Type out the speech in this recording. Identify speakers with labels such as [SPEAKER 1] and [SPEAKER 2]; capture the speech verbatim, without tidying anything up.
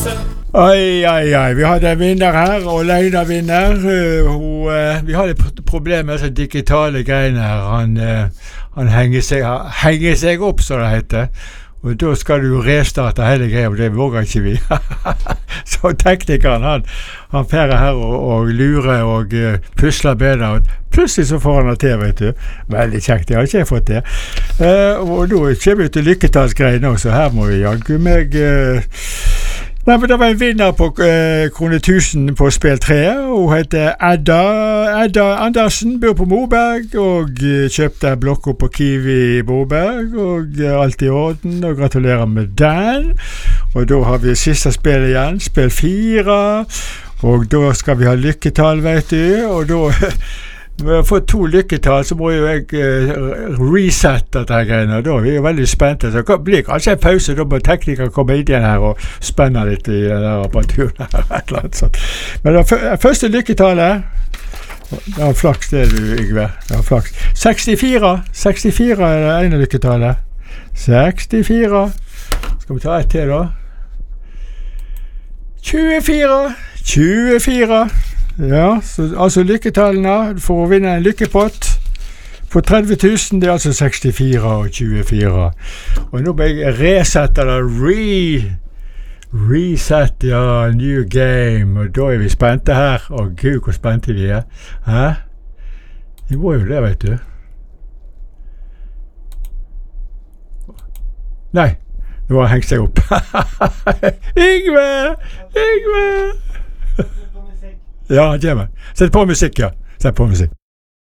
[SPEAKER 1] Oi, oi, oi. Vi hadde en vinner her, og Leina vinner. Uh, hun, uh, vi hadde et problem med sånne digitale greiene her. Han, uh, han henger, seg, henger seg opp, som det heter. Og da skal du restarte hele greia, og det våger ikke vi. Så teknikeren, han, han pærer her og, og lurer og uh, pusler bedre. Og plutselig så får han det til, vet du. Veldig kjekt, det har ikke jeg fått til. Uh, og da kommer vi til lykketallsgreiene også. Her må vi jaggu meg... Uh, Nei, men det var en vinner på eh, krone tusen på spill tre, og hun heter Edda, Edda Andersen, bor på Moberg, og eh, kjøpte blokka på Kiwi i Moberg, og eh, alt i orden, og gratulerer med den. Og da har vi siste spill igjen, spill fire, og da skal vi ha lykketall, vet du, og da... Når vi har fått to lykketall, så må jo jeg uh, resette dette greiene, og da er vi jo veldig spente. Så det blir kanskje en pause, da må teknikeren komme inn igjen her og spenne litt i den der apparaturen her, et eller annet sånt. Men det første lykketallet, det har flaks det du, Yngve, det har flaks. sekstifire, sekstifire er det ene lykketallet. sekstifire, skal vi ta et til da? tjuefire, tjuefire. Ja, så, altså lykketallene for å vinne en lykkepott for tretti tusen, det er altså sekstifire og tjuefire. Og nå må jeg resette det, re, reset, ja, new game, og da er vi spente her. Å Gud, hvor spente vi er. Hæ? Vi må jo det, vet du. Nei, nå har jeg hengt seg opp. Yngve! Yngve! Ja, han kommer. Sett på musikk, ja. Sett på musikk.